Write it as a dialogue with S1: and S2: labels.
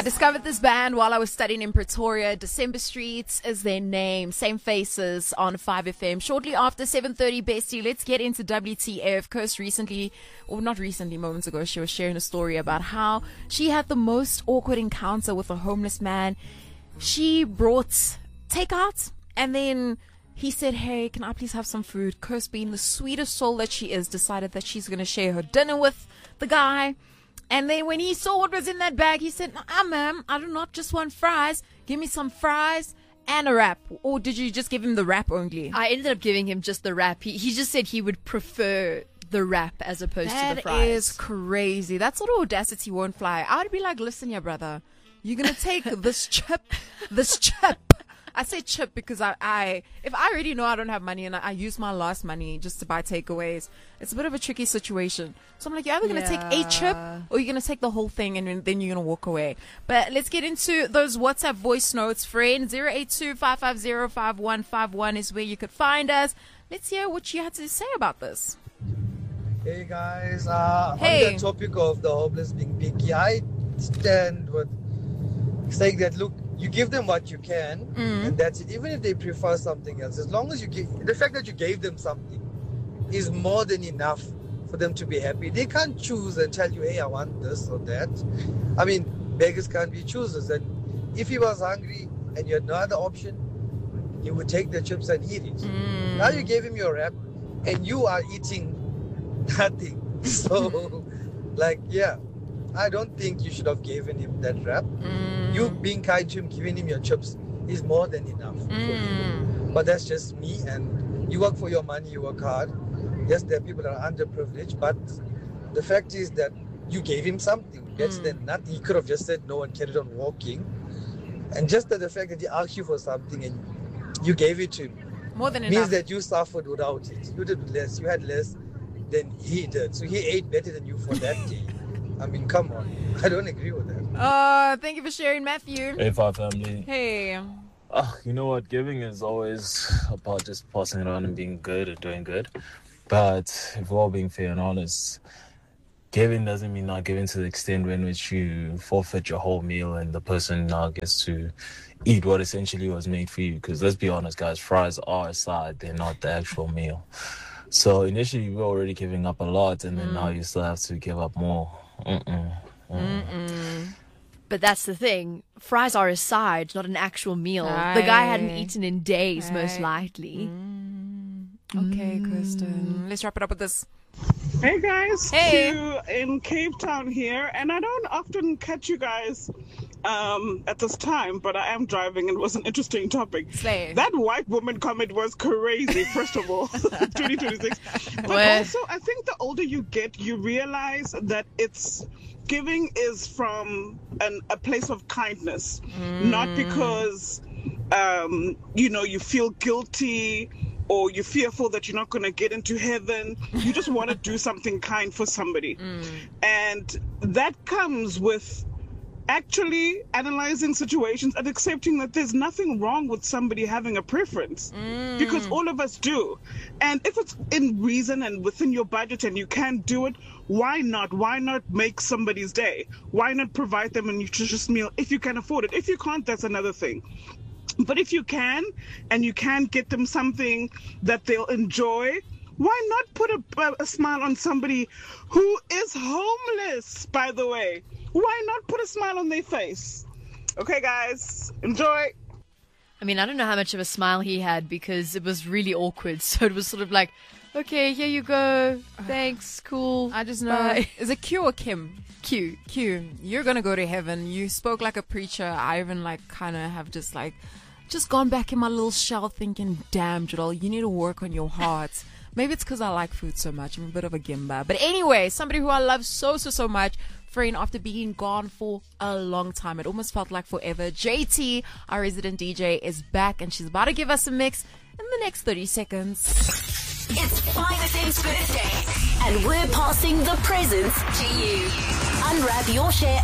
S1: discovered this band while I was studying in Pretoria. December Streets is their name. Same Faces on 5FM. Shortly after 7:30, Bestie, let's get into WTF. Kirst recently, or not recently, moments ago, she was sharing a story about how she had the most awkward encounter with a homeless man. She brought takeout, and then he said, hey, can I please have some food? Kirst, being the sweetest soul that she is, decided that she's going to share her dinner with the guy. And then when he saw what was in that bag, he said, ma'am, I do not just want fries. Give me some fries and a wrap. Or did you just give him the wrap only?
S2: I ended up giving him just the wrap. He just said he would prefer the wrap as opposed to the fries.
S1: That is crazy. That sort of audacity won't fly. I would be like, listen, yeah, brother, you're going to take this chip. I say chip because if I already know I don't have money and I use my last money just to buy takeaways, it's a bit of a tricky situation. So I'm like, you're either going to take a chip or you're going to take the whole thing and then you're going to walk away. But let's get into those WhatsApp voice notes, friend. 082-550-5151 is where you could find us. Let's hear what you had to say about this.
S3: Hey guys, on the topic of the homeless being picky, I stand with saying that, look, you give them what you can, and that's it. Even if they prefer something else, as long as you give, the fact that you gave them something is more than enough for them to be happy. They can't choose and tell you, hey, I want this or that. I mean, beggars can't be choosers. And if he was hungry and you had no other option, he would take the chips and eat it. Now you gave him your wrap, and you are eating nothing. So, I don't think you should have given him that wrap. You being kind to him, giving him your chips is more than enough for him. But that's just me, and you work for your money, you work hard. Yes, there are people that are underprivileged, but the fact is that you gave him something. That's then nothing. He could have just said no and carried on walking. And just the fact that he asked you for something and you gave it to him
S1: more than
S3: means
S1: enough.
S3: that you suffered without it. You did less. You had less than he did. So he ate better than you for that day. I mean, come on. I don't agree with that.
S1: Thank you for sharing, Matthew.
S4: Hey, Five Family.
S1: Hey.
S4: You know what? Giving is always about just passing it on and being good or doing good. But if we're all being fair and honest, giving doesn't mean not giving to the extent in which you forfeit your whole meal and the person now gets to eat what essentially was made for you. Because let's be honest, guys, fries are a side. They're not the actual meal. So initially, we were already giving up a lot, and then now you still have to give up more.
S2: But that's the thing. Fries are a side, not an actual meal. The guy hadn't eaten in days, most likely.
S1: Okay, Kristen. Let's wrap it up with this.
S5: Hey guys,
S1: Hey.
S5: Q in Cape Town here, and I don't often catch you guys at this time, but I am driving and it was an interesting topic.
S1: Slay.
S5: That white woman comment was crazy, first of all, 2026. But
S2: Well.
S5: also, I think the older you get, you realize that giving is from a place of kindness, not because, you feel guilty or you're fearful that you're not going to get into heaven. You just want to do something kind for somebody. And that comes with actually analyzing situations and accepting that there's nothing wrong with somebody having a preference, because all of us do. And if it's in reason and within your budget and you can do it, why not? Why not make somebody's day? Why not provide them a nutritious meal if you can afford it? If you can't, that's another thing. But if you can, and you can get them something that they'll enjoy, why not put a smile on somebody who is homeless, by the way? Why not put a smile on their face? Okay, guys, enjoy.
S2: I mean, I don't know how much of a smile he had because it was really awkward. So it was sort of like, okay, here you go. Thanks, cool.
S1: I just know.
S2: Bye.
S1: Is it Q or Kim?
S2: Q.
S1: You're going to go to heaven. You spoke like a preacher. I even kind of have just gone back in my little shell thinking, damn, Jadal, you need to work on your heart. Maybe it's because I like food so much. I'm a bit of a gimba. But anyway, somebody who I love so much, friend, after being gone for a long time. It almost felt like forever. JT, our resident DJ, is back, and she's about to give us a mix in the next 30 seconds.
S6: It's 5FM's birthday, and we're passing the presents to you. Unwrap your share